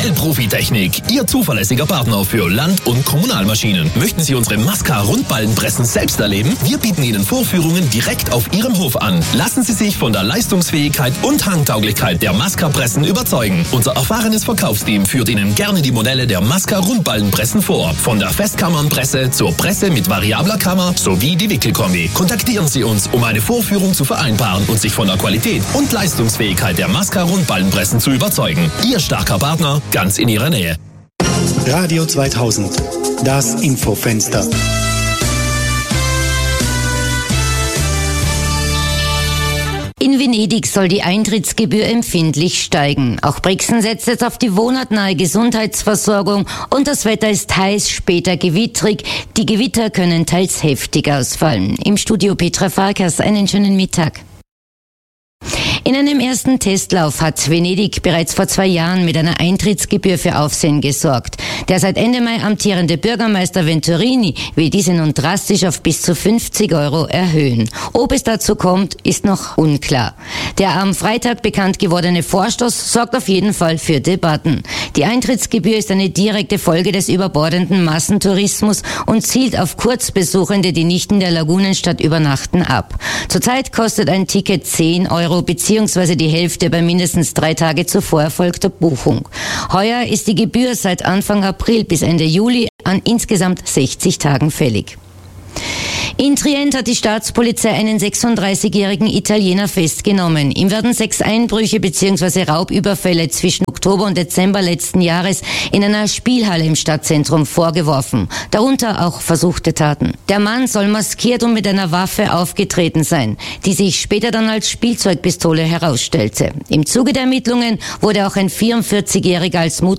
Hell Profitechnik, Ihr zuverlässiger Partner für Land- und Kommunalmaschinen. Möchten Sie unsere Masca-Rundballenpressen selbst erleben? Wir bieten Ihnen Vorführungen direkt auf Ihrem Hof an. Lassen Sie sich von der Leistungsfähigkeit und Handtauglichkeit der Masca-Pressen überzeugen. Unser erfahrenes Verkaufsteam führt Ihnen gerne die Modelle der Masca-Rundballenpressen vor. Von der Festkammernpresse zur Presse mit variabler Kammer sowie die Wickelkombi. Kontaktieren Sie uns, um eine Vorführung zu vereinbaren und sich von der Qualität und Leistungsfähigkeit der Masca-Rundballenpressen zu überzeugen. Ihr starker Partner, ganz in Ihrer Nähe. Radio 2000, das Infofenster. In Venedig soll die Eintrittsgebühr empfindlich steigen. Auch Brixen setzt jetzt auf die wohnortnahe Gesundheitsversorgung und das Wetter ist heiß, später gewittrig. Die Gewitter können teils heftig ausfallen. Im Studio Petra Farkas, einen schönen Mittag. In einem ersten Testlauf hat Venedig bereits vor 2 Jahren mit einer Eintrittsgebühr für Aufsehen gesorgt. Der seit Ende Mai amtierende Bürgermeister Venturini will diese nun drastisch auf bis zu 50 € erhöhen. Ob es dazu kommt, ist noch unklar. Der am Freitag bekannt gewordene Vorstoß sorgt auf jeden Fall für Debatten. Die Eintrittsgebühr ist eine direkte Folge des überbordenden Massentourismus und zielt auf Kurzbesuchende, die nicht in der Lagunenstadt übernachten, ab. Zurzeit kostet ein Ticket 10 € beziehungsweise die Hälfte bei mindestens 3 Tage zuvor erfolgter Buchung. Heuer ist die Gebühr seit Anfang April bis Ende Juli an insgesamt 60 Tagen fällig. In Trient hat die Staatspolizei einen 36-jährigen Italiener festgenommen. Ihm werden 6 Einbrüche bzw. Raubüberfälle zwischen Oktober und Dezember letzten Jahres in einer Spielhalle im Stadtzentrum vorgeworfen. Darunter auch versuchte Taten. Der Mann soll maskiert und mit einer Waffe aufgetreten sein, die sich später dann als Spielzeugpistole herausstellte. Im Zuge der Ermittlungen wurde auch ein 44-Jähriger als